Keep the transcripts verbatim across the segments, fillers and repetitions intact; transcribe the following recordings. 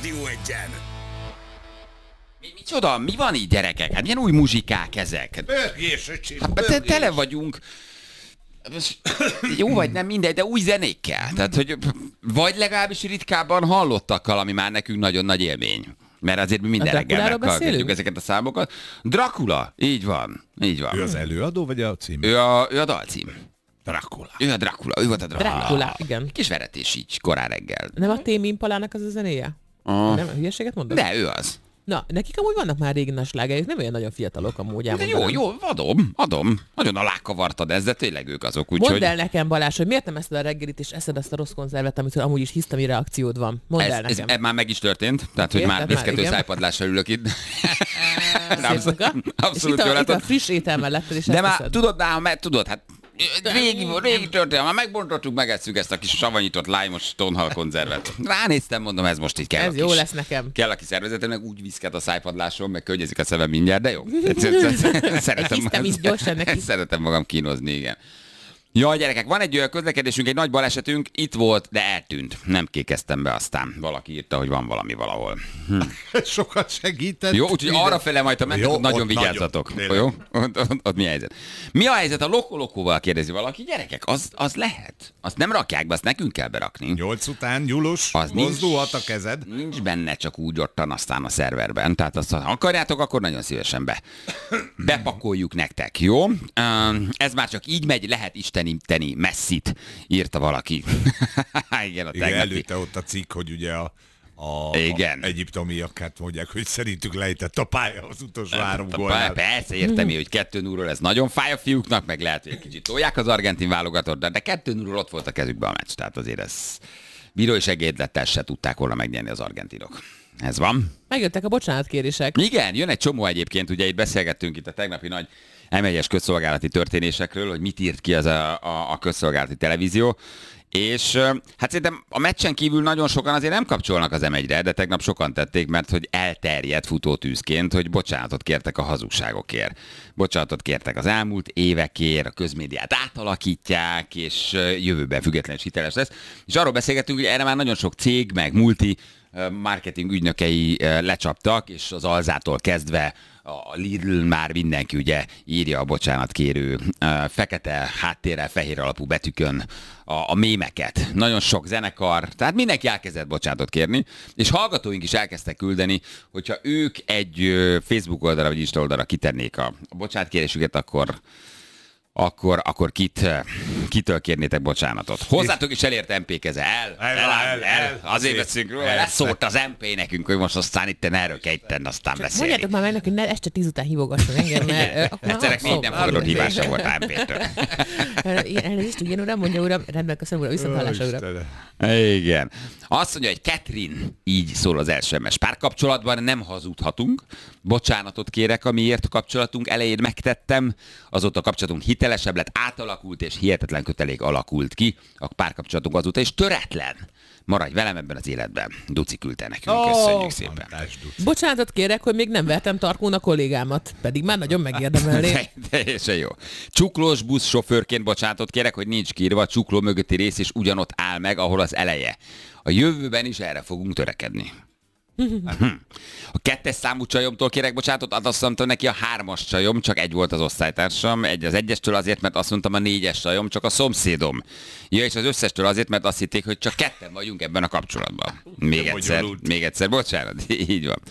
Rádió Egyen. Mi, micsoda? Mi van így, gyerekek? Hát milyen új muzsikák ezek? Bőgés, öcsém, Hát bőgés. te, tele vagyunk. Jó vagy nem mindegy, de új zenékkel. Tehát, hogy vagy legalábbis ritkábban hallottakkal, ami már nekünk nagyon nagy élmény. Mert azért mi minden reggel meghallgatjuk ezeket a számokat. Dracula, így van, így van. Ő az előadó, vagy a cím? Ő a, ő a dalcím. Dracula. Ő a Dracula, ő volt a Dracula. Dracula, igen. Kis veretés így, korán reggel. Nem a Tame Impalának az a zenéje? Ah. Nem, hülyeséget mondod? De ő az. Na, nekik amúgy vannak már régi nagy slágerek, nem olyan nagyon fiatalok amúgy. De jó, jó, adom, adom. Nagyon alákavartad ez, de tényleg ők azok, úgyhogy... Mondd el nekem, Balázs, hogy miért nem eszed a reggelit, és eszed azt a rossz konzervet, amit amúgy is hisztami reakciód van. Mondd Ez, el ez, nekem. ez már meg is történt, tehát hogy Érted már már, viszkető igen. szájpadlással ülök itt. Nem, Szép munka. abszolút És itt jól a, itt a látod. friss étel mellett, és De ezt már eszed. tudod, már, mert tudod, hát régi, régi történet, már megbontottuk, megesszük ezt a kis savanyított lájmos tonhal konzervet. Ránéztem, mondom, ez most így kell. Ez a jó kis- lesz nekem. Kell, aki szervezetemnek úgy viszket a szájpadláson, meg könnyezik a szemem mindjárt, de jó. Szeretem, Hisztem is gyorsan neki. szeretem magam kínozni, igen. Jaj, gyerekek, van egy olyan közlekedésünk, egy nagy balesetünk, itt volt, de eltűnt. Nem kékeztem be aztán. Valaki írta, hogy van valami valahol. Sokat segített. Jó, úgyhogy arra fele majd, ha mentek, Jó, ott nagyon ott vigyázzatok. nagyon, Jó? Ott, ott, ott mi a helyzet? Mi a helyzet a lokolokóval, kérdezi valaki? Gyerekek, az, az lehet. Azt nem rakják be, azt nekünk kell berakni. Nyolc után, Gyulus, Az nincs- mozdulhat a kezed. Nincs benne csak úgy ottan aztán a szerverben. Tehát azt, ha akarjátok, akkor nagyon szívesen be. Bepakoljuk nektek, jó? Üm, Ez már csak így megy, lehet isteníteni messzit, írta valaki. Igen, a Igen, tegnapi. előtte ott a cikk, hogy ugye a, a, Igen. a egyiptomiak hát mondják, hogy szerintük lejtett a pálya az utolsó három Pa- gólnál. Persze, értem én, hogy kettő nullról ez nagyon fáj a fiúknak, meg lehet, hogy egy kicsit tolják az argentin válogatott, de kettő nullról ott volt a kezükben a meccs, tehát azért ez bírói segédlettel se tudták volna megnyerni az argentinok. Ez van. Megjöttek a bocsánatkérések. Igen, jön egy csomó egyébként, ugye itt beszélgettünk itt a tegnapi nagy em egyes közszolgálati történésekről, hogy mit írt ki az a, a, a közszolgálati televízió, és ö, hát szerintem a meccsen kívül nagyon sokan azért nem kapcsolnak az em egyre, de tegnap sokan tették, mert hogy elterjedt futótűzként, hogy bocsánatot kértek a hazugságokért. Bocsánatot kértek az elmúlt évekért, a közmédiát átalakítják, és ö, jövőben független és hiteles lesz. És arról beszélgettünk, hogy erre már nagyon sok cég, meg multi marketing ügynökei lecsaptak, és az Alzától kezdve a Lidl már mindenki ugye írja a bocsánatkérő fekete háttérrel, fehér alapú betűkön a, a mémeket. Nagyon sok zenekar, tehát mindenki elkezdett bocsánatot kérni, és hallgatóink is elkezdtek küldeni, hogyha ők egy ö, Facebook oldalra vagy Insta oldalra kitennék a, a bocsánatkérésüket, akkor akkor, akkor kit, kitől kérnétek bocsánatot? Hozzátok is elért em pé keze. El, el, el, el, el. Azért veszünk róla, leszólt az em pé nekünk, hogy most aztán itt erről kell itten aztán beszélni. Mondjátok már meg neki, hogy ne este tíz után hívogasson engem, mert... ö, akkor Egyszerek már még nem abszolút- fogadott hívása volt em pé-től. Ilyen elnézést, igen, uram, mondja uram, rendben, köszönöm uram, viszont hallásra uram. Istenem. Igen. Azt mondja, hogy Catherine, így szól az első em es. Párkapcsolatban nem hazudhatunk. Bocsánatot kérek, amiért a kapcsolatunk elején megtettem. Azóta a kapcsolatunk hitelesebb lett, átalakult és hihetetlen kötelék alakult ki. A párkapcsolatunk azóta is töretlen. Maradj velem ebben az életben. Duci küldte nekünk. Köszönjük szépen. Fantás, Duci. Bocsánatot kérek, hogy még nem vertem tarkón a kollégámat, pedig már nagyon megérdemelné. De- Teljesen jó. Csuklós busz sofőrként bocsánatot kérek, hogy nincs kiírva, a csukló mögötti rész is ugyanott áll meg, ahol az eleje. A jövőben is erre fogunk törekedni. Hm. A kettes számú csajomtól kérek bocsánatot, azt mondtam neki a hármas csajom, csak egy volt az osztálytársam, egy az egyestől azért, mert azt mondtam a négyes csajom, csak a szomszédom. Ja, és az összestől azért, mert azt hitték, hogy csak ketten vagyunk ebben a kapcsolatban. Még egyszer, bonyolult. még egyszer, bocsánat, így van.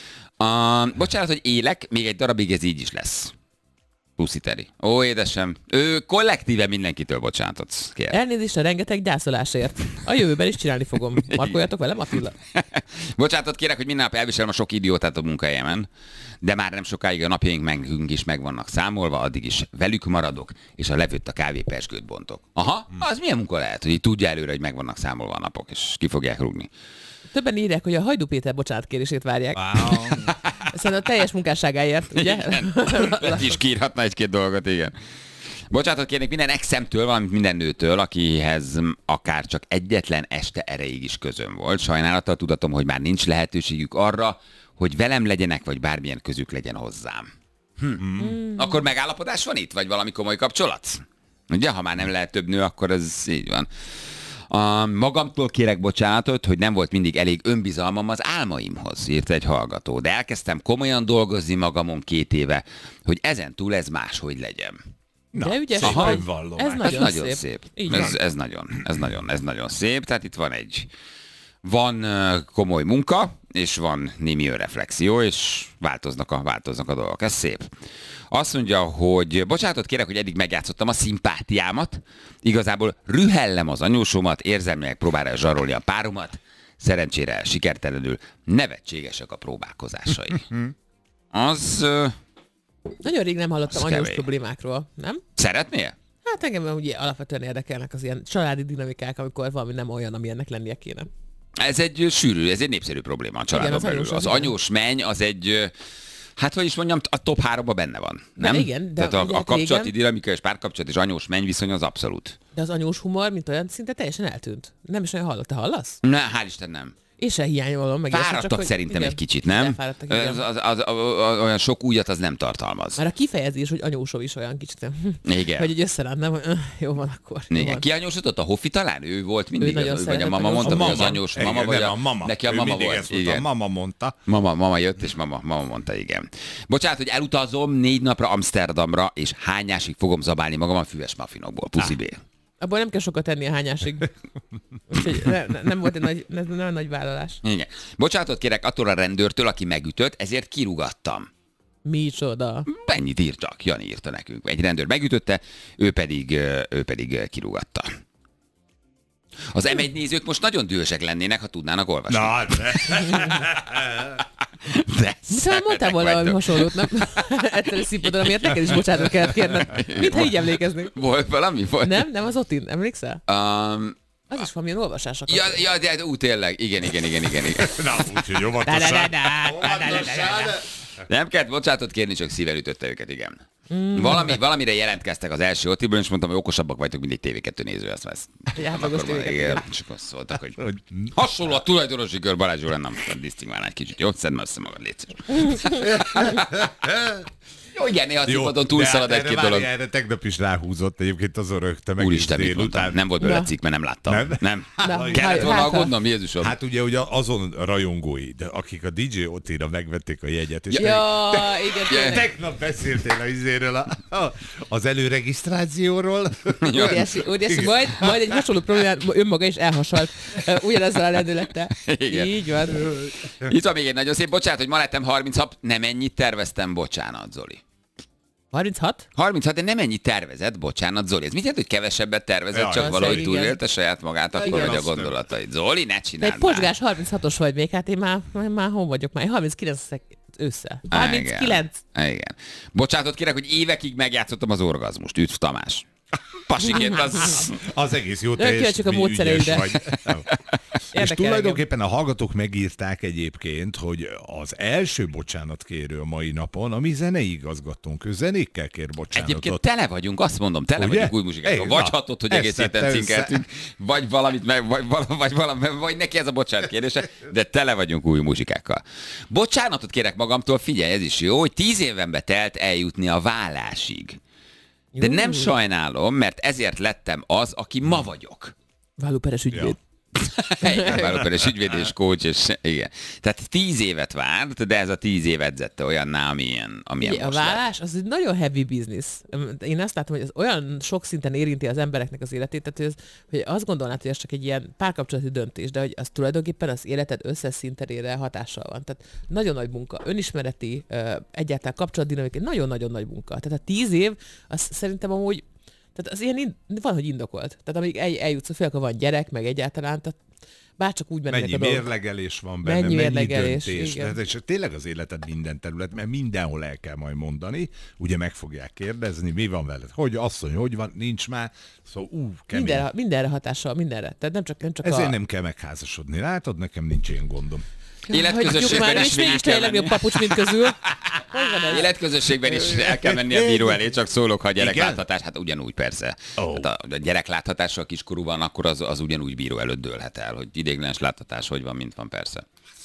Uh, bocsánat, hogy élek, még egy darabig ez így is lesz. Puszi Teri. Ó, édesem. Ő kollektíve mindenkitől bocsánatot kér. Elnézést a rengeteg gyászolásért. A jövőben is csinálni fogom. Markoljatok velem, Attila? Bocsánatot kérek, hogy minden nap elviselem a sok idiótát a munkahelyemen, de már nem sokáig a napjaink megünk is meg vannak számolva, addig is velük maradok, és a levőtt a kávépezsgőt bontok. Aha, az milyen munka lehet, hogy így tudja előre, hogy meg vannak számolva a napok, és ki fogják rúgni. Többen írják, hogy a Hajdú Péter bocsánatkérését várják. Wow. Szerintem a teljes munkásságáért, ugye? Ő is kiírhatna egy-két dolgot, igen. Bocsánatot kérnék minden exemtől, valamint minden nőtől, akihez akár csak egyetlen este erejéig is közöm volt. Sajnálattal tudatom, hogy már nincs lehetőségük arra, hogy velem legyenek, vagy bármilyen közük legyen hozzám. Hm. Hmm. Akkor megállapodás van itt, vagy valami komoly kapcsolat? Ugye, ha már nem lehet több nő, akkor ez így van. A magamtól kérek bocsánatot, hogy nem volt mindig elég önbizalmam az álmaimhoz, írt egy hallgató. De elkezdtem komolyan dolgozni magamon két éve, hogy ezen túl ez máshogy legyen. Na, De ügyes szép vagy. önvallomás. Ez Ez nagyon, nagyon szép. szép. Így Ez, van. ez nagyon, ez nagyon, ez nagyon szép. Tehát itt van egy, van ö, komoly munka, és van némi önreflexió, és változnak a, változnak a dolgok. Ez szép. Azt mondja, hogy bocsánatot kérek, hogy eddig megjátszottam a szimpátiámat, igazából rühellem az anyósomat, érzelmileg próbálja zsarolni a páromat, szerencsére sikertelenül nevetségesek a próbálkozásai. Az ö, Nagyon rég nem hallottam Az anyós kemény. problémákról, nem? szeretnél? Hát engem ugye alapvetően érdekelnek az ilyen családi dinamikák, amikor valami nem olyan, ami ennek lennie kéne. Ez egy sűrű, ez egy népszerű probléma a családon az belül. anyós, Az az igen. anyós menny az egy, ö, hát hogy is mondjam, a top háromban benne van. Nem? igen, de Tehát a, ugye a kapcsolati régen- dinamika és párkapcsolat és anyós menny viszony az abszolút. De az anyós humor, mint olyan, szinte teljesen eltűnt. Nem is olyan hallott. Te hallasz? Ne, hál' Isten nem. Én se hiányolom meg. ilyesmi, Fáradtak csak, hogy szerintem igen, egy kicsit, nem? elfáradtak, igen. Az, az, az, az, az, olyan sok újat az nem tartalmaz. Már a kifejezés, hogy anyósó is olyan kicsit, Igen. hogy egy összeránt, nem, hogy öh, jó van akkor. Jó Igen. van. Ki anyósodott? A Hoffi talán? Ő volt mindig? nagyon Az, vagy a szeretett mama anyós. mondta, A hogy az mama. anyós Igen, mama, vagy nem, a, a mama. neki a Ő mama mindig volt. ezt mondta, Igen. a mama mondta. Mama, mama jött, és mama, mama mondta, igen. Bocsánat, hogy elutazom négy napra Amsterdamra, és hányásig fogom zabálni magam a füves muffinokból. Puszi B. Abból nem kell sokat tenni a hányásig. Úgyhogy ne, ne, nem volt egy nagy, ne, nem nagy vállalás. Igen. Bocsánatot kérek attól a rendőrtől, aki megütött, ezért kirúgattam. Micsoda. Ennyit írtak, Jani írta nekünk. Egy rendőr megütötte, ő pedig, ö, ő pedig ö, kirúgatta. Az em egy nézők most nagyon dühösek lennének, ha tudnának olvasni. Na, de. De Szóval mondtál volna valami hasonlót, nem? Egyszerű színpadon, amiért neked is bocsánatot kellett kérned. Mintha így emlékeznék. Volt valami? Volt? Nem? Nem az Otin? Emlékszel? Um, Az is valamilyen olvasások. ja, ja, de ú, tényleg. Igen, igen, igen, igen, igen. Na, úgyhogy Da, da, da, óvatosan. da, da, da, da, da, da. Nem kellett bocsánatot kérni, csak szíven ütötte őket, igen. Mm. Valami, valamire jelentkeztek az első Ottiból, és mondtam, hogy okosabbak vagytok, mint egy té vé kettő néző, azt vesz. Egy átlagos Akkor té vé kettő. igen, csak azt szóltak, hogy hasonló a tulajdonosi kör, Balázs úr, nem disztingválná egy kicsit, jó? Szedd már össze magad, légy szíves. Jó, igen, néha a színpadon túlszalad de egy-két erre dolog. várj, Erre tegnap is ráhúzott, egyébként azon rögtem egész Úristen, mit mondtam? délután. Nem volt belőle Na. cikk, mert nem láttam. Nem? Nem. Na, Kellett volna hát, ha- aggódnom, Jézusom. Hát ugye, ugye azon rajongóid, akik a dé dzsé Otira megvették a jegyet, és Ja, igen, Ja. tényleg. tegnap beszéltél a izéről, a, a, az előregisztrációról. Ja. Óriási, óriási. Majd, majd egy hasonló problémát önmaga is elhasalt ö, ugyanezzel a lendülettel. Igen. Így van. Itt van még egy nagyon szép, bocsánat, hogy ma lettem harminchat, nem ennyit terveztem, bocsánat, Zoli. harminchat? harminchat, de nem ennyit tervezett, bocsánat, Zoli. Ez mit jelent, hogy kevesebbet tervezett, Ja, csak az valahogy igen. túlélte saját magát, akkor Igen. vagy a Azt nem. gondolatait. Zoli, ne De csináld egy pocsgás harminchatos vagy még, hát én már, már, már hol vagyok már? Én harminckilenc leszek ősszel. már. harminckilenc. Igen. Igen. Bocsánatot kérek, hogy évekig megjátszottam az orgazmust. Üdv Tamás. Pasiként az... Az egész jó Kíváncsiak a teljesítmény, módszereidre. ügyes vagy. És Érdekel tulajdonképpen a hallgatók megírták egyébként, hogy az első bocsánatkérő a mai napon a mi zenei igazgatónk, ő zenékkel kér bocsánatot. Egyébként tele vagyunk, azt mondom, tele Ugye? vagyunk új muzsikákkal. Ej, Vagy na, hatod, hogy ezt egész héten szedte cinkeltünk, vagy valamit, meg, vagy, vala, vagy, valami, vagy neki ez a bocsánat kérdése, de tele vagyunk új muzsikákkal. Bocsánatot kérek magamtól, figyelj, ez is jó, hogy tíz évenbe telt eljutni a vállásig. De Jó. nem sajnálom, mert ezért lettem az, aki ma vagyok. Vállóperes ügyvéd. Ja. Igen, vállóperes ügyvéd és coach, és igen. Tehát tíz évet várt, de ez a tíz év edzette olyanná, amilyen, amilyen Ugye, a most lett. vállás az egy nagyon heavy business. Én azt látom, hogy ez olyan sok szinten érinti az embereknek az életét, tehát hogy, ez, hogy azt gondolnád, hogy ez csak egy ilyen párkapcsolati döntés, de hogy az tulajdonképpen az életed összes szinterére hatással van. Tehát nagyon nagy munka, önismereti, ö, egyáltalán kapcsolatdinamikai, nagyon-nagyon nagy munka. Tehát a tíz év, az szerintem amúgy, tehát az ilyen ind- van, hogy indokolt. Tehát amíg el, eljutsz, fél, akkor van gyerek, meg egyáltalán, tehát bárcsak úgy mennek Mennyi a dolgok. mérlegelés van benne, Mennyi mennyi, mérlegelés, döntés. igen. Tehát, és tényleg az életed minden terület, mert mindenhol el kell majd mondani, ugye meg fogják kérdezni, mi van veled, hogy asszony, hogy van, nincs már, szóval ú, kemény. Mindenre, mindenre hatással, mindenre. Tehát nem csak, nem csak Ezért a... nem kell megházasodni, látod, nekem nincs ilyen gondom. Életközösségben is is végig nincs kell a legjobb menni. papucs, mint közül. Hogy van ez? Életközösségben is el kell menni a bíró elé, csak szólok, ha a Igen? gyerekláthatás, hát ugyanúgy persze. Ó. Hát a, a gyerekláthatás, ha kiskorú van, akkor az, az ugyanúgy bíró előtt dőlhet el, hogy ideiglenes láthatás hogy van, mint van persze.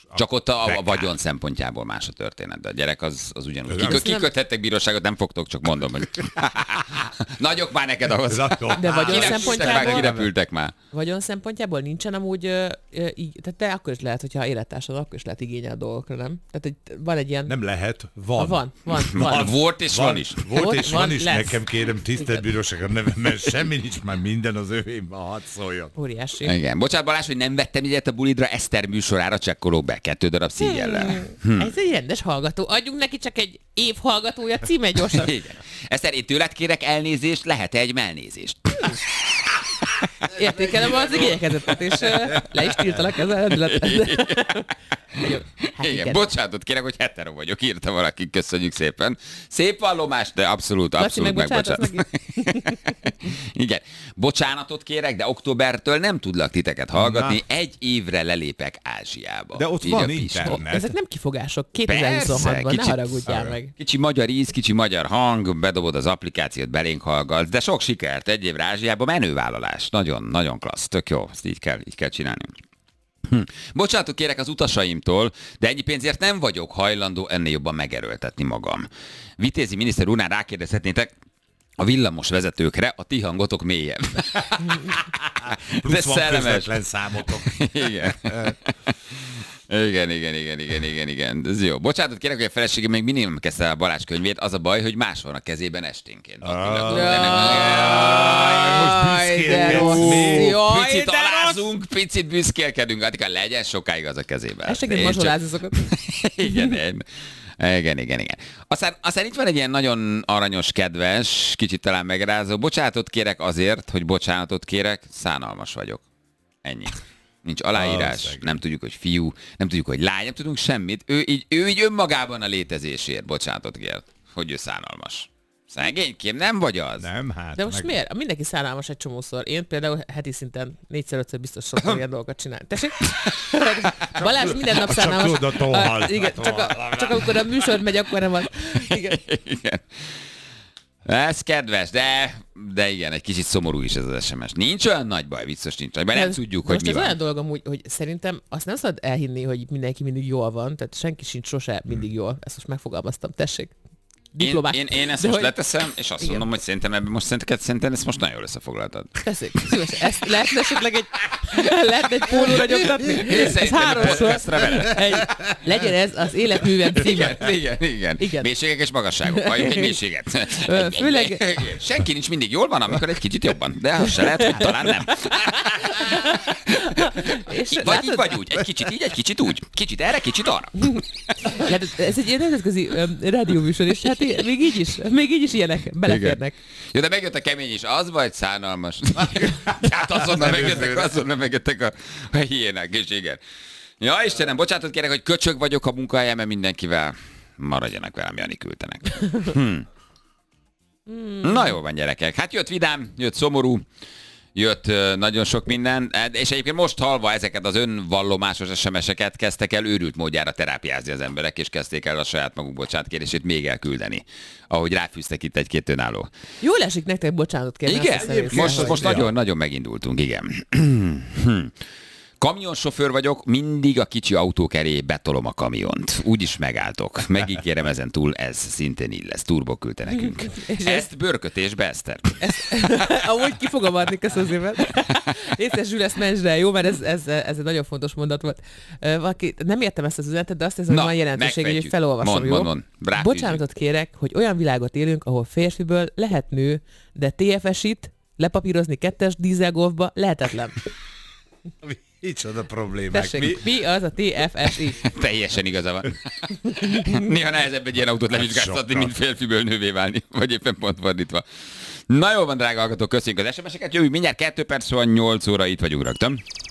Csak ott a, a Pekár. vagyon szempontjából más a történet, de a gyerek az, az ugyanúgy. Ez Kikö, nem- kiköthettek bíróságot, nem fogtok, csak mondom, hogy nagyok már neked ahhoz. De vagyon Kirepültek szempontjából- már, kirepültek már. Vagyon szempontjából nincsen amúgy, ö, ö, így, tehát te akkor is lehet, hogyha élettársad, akkor is lehet igényel a dolgokra, nem? Tehát hogy van egy ilyen... Nem lehet, van. Ah, van, van, van. Van, volt és van, van is. Volt Volt, és van, van is, lesz. nekem kérem tisztelt Igen. bíróság a nevem, mert semmi nincs, már minden az övém van, hadd szóljon. Óriási. Igen. Bocsánat Balázs, hogy nem vettem ilyet a bulidra, Eszter műsorára csekkolok be. Kettő darab szígyellel. Hmm. Ez egy rendes hallgató. Adjunk neki csak egy év hallgatója, címe gyorsan. Igen. Eszter, én tőled kérek elnézést, lehet-e egy melnézést? Értékelem az igényekezetet, és uh, le is tiltalak ezzel a rendületet. Jó, hát Igen, igen. bocsánatot kérek, hogy hetero vagyok, írta valaki, köszönjük szépen. Szép vallomás, de abszolút, Laci, abszolút megbocsátasz megbocsánat. Igen, bocsánatot kérek, de októbertől nem tudlak titeket hallgatni, Na. egy évre lelépek Ázsiába. De ott Írja van Pisti. internet. Ezek nem kifogások. kétezer-huszonhatban, ne haragudjál meg. Kicsi magyar íz, kicsi magyar hang, bedobod az applikációt, belénk hallgatsz, de sok sikert, egy évre Ázsiába, menővállalás. Nagyon, nagyon klassz, tök jó, ezt így kell, így kell csinálni. Hm. Bocsánatot kérek az utasaimtól, de ennyi pénzért nem vagyok hajlandó ennél jobban megerőltetni magam. Vitézi miniszter úrnál rákérdezhetnétek, a villamos vezetőkre a ti hangotok mélyebb. De Plusz van szellemes. közvetlen számotok. Igen. Igen, igen, igen, igen, igen, igen. Ez jó. Bocsánatot kérek, hogy a feleségem még mindig nem kezdte el a Balázs könyvét, az a baj, hogy más van a kezében esténként. Attila, Most Jaj, de büszkélkedsz rossz. még. Jaj, Picit de rossz. alázunk, picit büszkélkedünk. Attika, legyen sokáig az a kezében. Ez csak Én egy mazsolázokat. Igen, én. Igen, igen, igen. Aztán, aztán itt van egy ilyen nagyon aranyos, kedves, kicsit talán megrázó. Bocsánatot kérek azért, hogy bocsánatot kérek, szánalmas vagyok. Ennyi. Nincs aláírás, szegény. nem tudjuk, hogy fiú, nem tudjuk, hogy lány, nem tudunk semmit. Ő így, ő így önmagában a létezésért bocsánatot kért, hogy ő szánalmas. Szegénykém, nem vagy az? Nem, hát. De most meg... miért? Mindenki szánalmas egy csomószor. Én például heti szinten négyszer-ötször biztos szoktam ilyen dolgokat csinálni. Tessék? Balázs minden nap Csak szánalmas. tudod, a tohal. Ah, igen, csak, a, csak amikor a műsor megy, akkor nem az. Igen. Igen. Ez kedves, de, de igen, egy kicsit szomorú is ez az es em es. Nincs olyan nagy baj, biztos nincs nagy baj, nem Ez- tudjuk, hogy most mi ez van. olyan dolog amúgy, hogy szerintem azt nem szabad elhinni, hogy mindenki mindig jól van, tehát senki sincs sose mindig jól. Ezt most megfogalmaztam. Tessék. Én, Diplomát. én, én ezt De most hogy- leteszem, és azt Igen. mondom, hogy szerintem ebben most szerintem, szerintem ezt most nagyon jól összefoglaltad. Tessék, szívesen. Ezt lehetne esetleg egy, lehetne egy pólóra nyomtatni? Én Ez szerintem a háromszor. podcastra vele. Egy, legyen ez az életművem címe. Igen, igen, igen, Igen. Mélységek és magasságok. Halljunk egy mélységet. Ö, főleg- Senki nincs mindig jól van, amikor egy kicsit jobban. De az se lehet, hogy talán nem. És Vagy látod? így, vagy úgy. Egy kicsit így, egy kicsit úgy. Kicsit erre, kicsit arra. Hát ez egy ilyen nemzetközi um, rádióműsor, és hát í- még így is, még így is ilyenek beleférnek. Jó, de megjött a kemény is, az vagy szánalmas. Hát azonnal megjöttek, azonnal megjöttek a, a hiénák, és igen. Ja, Istenem, bocsánatot kérek, hogy köcsög vagyok a munkahelyemen mindenkivel. Maradjanak velem, Jani küldtenek. Hm. Na jó van, gyerekek. Hát jött vidám, jött szomorú, jött uh, nagyon sok minden, és egyébként most halva ezeket az önvallomásos es em es-eket kezdtek el őrült módjára terápiázni az emberek, és kezdték el a saját maguk bocsánatkérését még elküldeni. Ahogy ráfűztek itt egy-két önálló. Jól esik nektek bocsánatot kérni. Igen, azt hiszem, most, hogy- most Ja. nagyon, nagyon megindultunk, igen. Kamionsofőr vagyok, mindig a kicsi autók elé betolom a kamiont. Úgyis megálltok. Megígérem, ezen túl ez szintén így lesz. Turbo küldte nekünk. És ez- Ezt bőrkötésbe, Eszter. Amúgy ki fogom adni, köszönöm szépen. Észesül ezt mensd, jó, mert ez, ez, ez egy nagyon fontos mondat volt. Ö, Valaki, nem értem ezt az üzenetet, de azt hiszem, hogy Na, van jelentőség, hogy megfejtjük. felolvasom, Mond, jó? mond, mond. Ráfűzzük. Bocsánatot kérek, hogy olyan világot élünk, ahol férfiből lehet nő, de té ef es-it lepapírozni kettes dízelgolfba lehetetlen. Micsoda problémák. Tessék, Mi? mi az a té ef es-i? Teljesen igaza van. Néha nehezebb egy ilyen autót levizsgáztatni, sokkal. mint férfiből nővé válni, vagy éppen pont fordítva. Na jó van, drága hallgatók, köszönjük az es em es-eket, jövünk mindjárt kettő perc van, nyolc óra itt vagyunk rögtön.